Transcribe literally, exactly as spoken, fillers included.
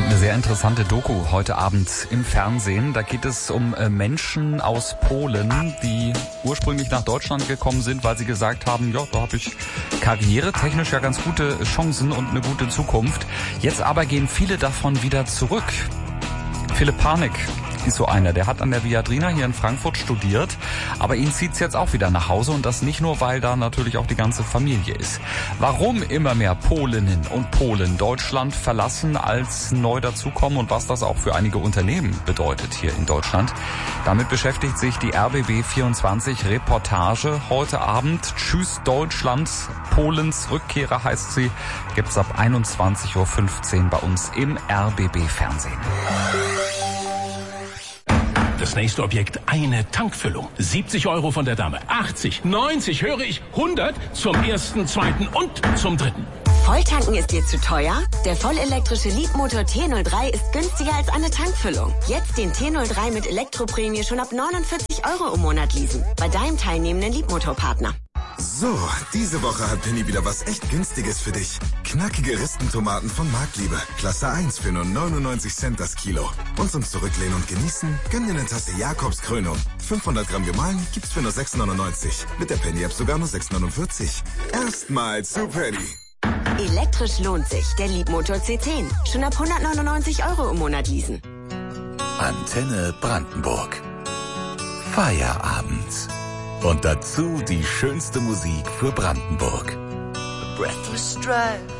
Eine sehr interessante Doku heute Abend im Fernsehen. Da geht es um Menschen aus Polen, die ursprünglich nach Deutschland gekommen sind, weil sie gesagt haben, ja, da habe ich karrieretechnisch ja ganz gute Chancen und eine gute Zukunft. Jetzt aber gehen viele davon wieder zurück. Philipp Panik ist so einer, der hat an der Viadrina hier in Frankfurt studiert, aber ihn zieht's jetzt auch wieder nach Hause und das nicht nur, weil da natürlich auch die ganze Familie ist. Warum immer mehr Polinnen und Polen Deutschland verlassen als neu dazukommen und was das auch für einige Unternehmen bedeutet hier in Deutschland, damit beschäftigt sich die R B B vierundzwanzig Reportage heute Abend. Tschüss Deutschland, Polens Rückkehrer heißt sie, gibt's ab einundzwanzig Uhr fünfzehn bei uns im R B B Fernsehen. Das nächste Objekt, eine Tankfüllung. siebzig Euro von der Dame. achtzig, neunzig, höre ich, hundert zum ersten, zweiten und zum dritten. Volltanken ist dir zu teuer? Der vollelektrische Leapmotor T null drei ist günstiger als eine Tankfüllung. Jetzt den T null drei mit Elektroprämie schon ab neunundvierzig Euro im Monat leasen. Bei deinem teilnehmenden Leapmotor-Partner. So, diese Woche hat Penny wieder was echt Günstiges für dich. Knackige Ristentomaten von Marktliebe. Klasse eins für nur neunundneunzig Cent das Kilo. Und zum Zurücklehnen und Genießen, gönn dir eine Tasse Jakobs Krönung. fünfhundert Gramm gemahlen gibt's für nur sechs neunundneunzig. Mit der Penny-App sogar nur sechs neunundvierzig. Erstmal zu Penny. Elektrisch lohnt sich. Der Leapmotor C zehn. Schon ab hundertneunundneunzig Euro im Monat leasen. Antenne Brandenburg. Feierabend. Und dazu die schönste Musik für Brandenburg. A breathless stride